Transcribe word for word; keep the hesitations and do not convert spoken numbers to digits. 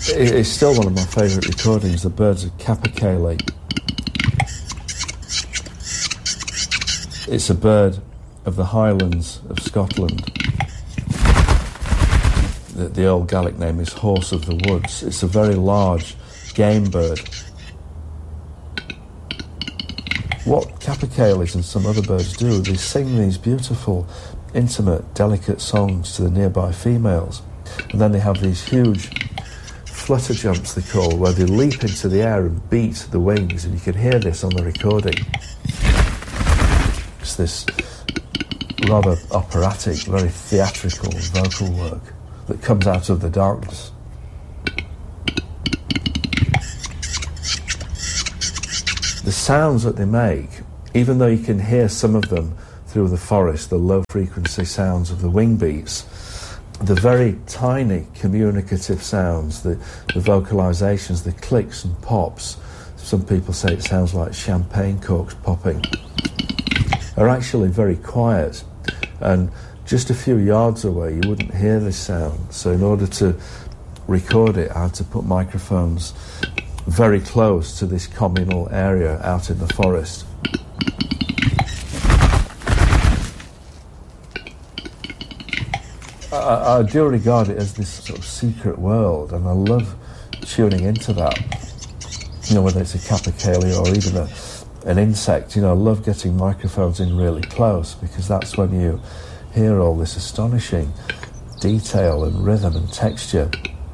It's still one of my favourite recordings, the birds of capercaillie. It's a bird of the Highlands of Scotland. The, the old Gaelic name is horse of the woods. It's a very large game bird. What capercaillies and some other birds do, they sing these beautiful, intimate, delicate songs to the nearby females. And then they have these huge flutter jumps, they call, where they leap into the air and beat the wings, and you can hear this on the recording. It's this rather operatic, very theatrical vocal work that comes out of the darkness. The sounds that they make, even though you can hear some of them through the forest, the low-frequency sounds of the wing beats, the very tiny communicative sounds, the, the vocalisations, the clicks and pops, some people say it sounds like champagne corks popping, are actually very quiet. And just a few yards away you wouldn't hear this sound. So in order to record it, I had to put microphones very close to this communal area out in the forest. I, I do regard it as this sort of secret world, and I love tuning into that. You know, whether it's a capercaillie or even a, an insect, you know, I love getting microphones in really close, because that's when you hear all this astonishing detail and rhythm and texture